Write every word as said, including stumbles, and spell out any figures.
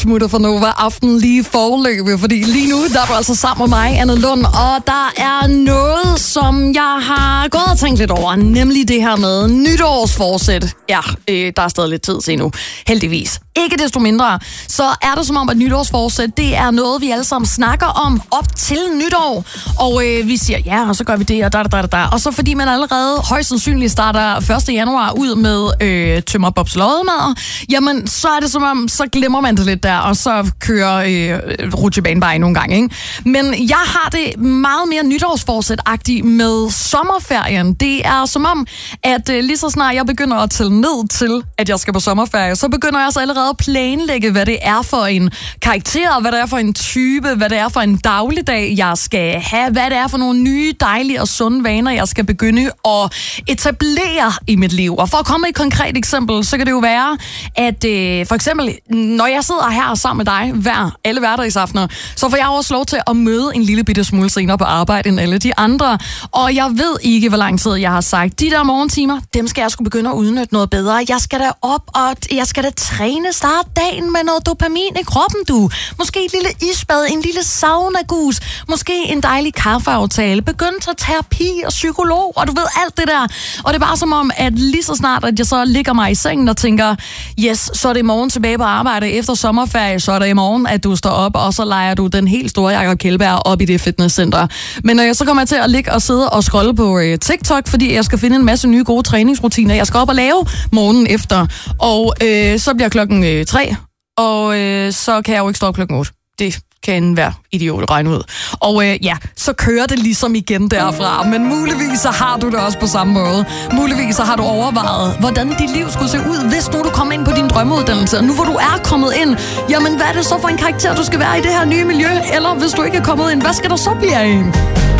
smutter for Nova Aften lige forløbet, fordi lige nu, der er du altså sammen med mig, Anne Lund, og der er noget, som jeg har gået og tænkt lidt over, nemlig det her med nytårsforsæt. Ja, øh, der er stadig lidt tid til nu, heldigvis. Ikke desto mindre, så er det som om, at nytårsforsæt, det er noget, vi alle sammen snakker om op til nytår. Og øh, vi siger, ja, og så gør vi det, og da, da, da, da. Og så fordi man allerede højst sandsynligt starter første januar ud med øh, tømmer Bobs lodmad, jamen, så er det som om, så glemmer man det lidt der, og så kører øh, rutsjebanen bare nogle gange, ikke? Men jeg har det meget mere nytårsforsæt-agtigt med sommerferien. Det er som om, at øh, lige så snart jeg begynder at tælle ned til, at jeg skal på sommerferie, så begynder jeg så allerede at planlægge, hvad det er for en karakter, hvad det er for en type, hvad det er for en dagligdag, jeg skal have, hvad det er for nogle nye, dejlige og sunde vaner, jeg skal begynde at etablere i mit liv. Og for at komme med et konkret eksempel, så kan det jo være, at øh, for eksempel, når jeg sidder her sammen med dig hver, alle hverdagsaftener, så får jeg også lov til at møde en lille bitte smule senere på arbejde end alle de andre. Og jeg ved ikke, hvor lang tid jeg har sagt, de der morgentimer, dem skal jeg sgu begynde at udnytte noget bedre. Jeg skal da op, og jeg skal da træne, starte dagen med noget dopamin i kroppen, du. Måske et lille isbad, en lille saunagus, måske en dejlig kaffeaftale, begynde til terapi og psykolog, og du ved alt det der. Og det er bare som om, at lige så snart, at jeg så ligger mig i sengen og tænker, yes, så er det i morgen tilbage på arbejde efter sommerferie, så er det i morgen, at du står op, og så leger du den helt store Jakob Kjeldberg op i det fitnesscenter. Men når jeg så kommer til at ligge og sidde og scrolle på øh, TikTok, fordi jeg skal finde en masse nye gode træningsrutiner, jeg skal op og lave morgenen efter, og øh, så bliver klokken øh, tre, og øh, så kan jeg jo ikke stå op klokken otte. Det kan enhver idiot regne ud. Og øh, ja, så kører det ligesom igen derfra. Men muligvis så har du det også på samme måde. Muligvis så har du overvejet, hvordan dit liv skulle se ud, hvis nu du kom ind på din drømmeuddannelse. Og nu hvor du er kommet ind, jamen hvad er det så for en karakter, du skal være i det her nye miljø? Eller hvis du ikke er kommet ind, hvad skal der så blive af en?